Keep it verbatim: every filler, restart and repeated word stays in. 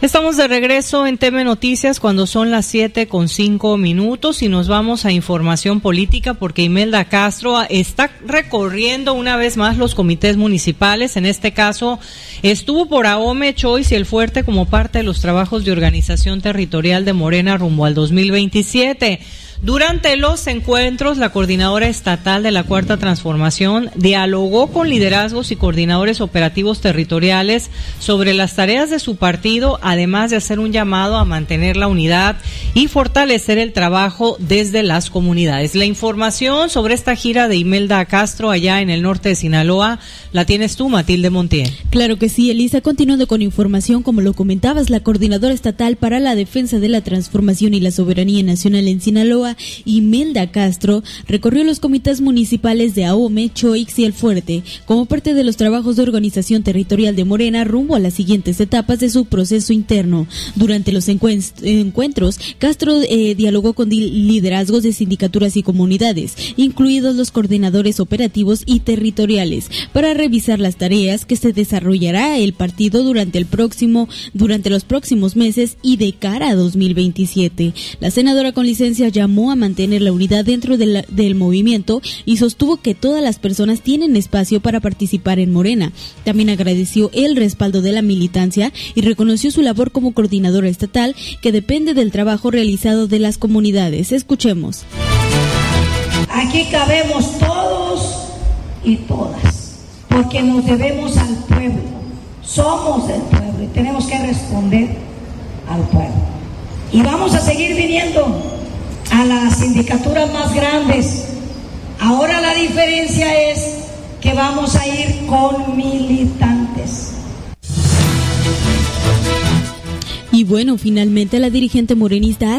Estamos de regreso en T V Noticias cuando son las siete con cinco minutos y nos vamos a información política porque Imelda Castro está recorriendo una vez más los comités municipales. En este caso estuvo por Ahome, Choix y El Fuerte como parte de los trabajos de organización territorial de Morena rumbo al dos mil veintisiete. Durante los encuentros, la coordinadora estatal de la Cuarta Transformación dialogó con liderazgos y coordinadores operativos territoriales sobre las tareas de su partido, además de hacer un llamado a mantener la unidad y fortalecer el trabajo desde las comunidades. La información sobre esta gira de Imelda Castro allá en el norte de Sinaloa la tienes tú, Matilde Montiel. Claro que sí, Elisa. Continuando con información, como lo comentabas, la coordinadora estatal para la defensa de la transformación y la soberanía nacional en Sinaloa, Imelda Castro, recorrió los comités municipales de Ahome, Choix y El Fuerte como parte de los trabajos de organización territorial de Morena rumbo a las siguientes etapas de su proceso interno. Durante los encuentros, Castro eh, dialogó con liderazgos de sindicaturas y comunidades, incluidos los coordinadores operativos y territoriales, para revisar las tareas que se desarrollará el partido durante el próximo, durante los próximos meses y de cara a dos mil veintisiete. La senadora con licencia llamó a mantener la unidad dentro de la, del movimiento y sostuvo que todas las personas tienen espacio para participar en Morena. También agradeció el respaldo de la militancia y reconoció su labor como coordinadora estatal, que depende del trabajo realizado de las comunidades. Escuchemos. Aquí cabemos todos y todas, porque nos debemos al pueblo, somos del pueblo y tenemos que responder al pueblo. Y vamos a seguir viniendo a las sindicaturas más grandes. Ahora la diferencia es que vamos a ir con militantes. Y bueno, finalmente la dirigente morenista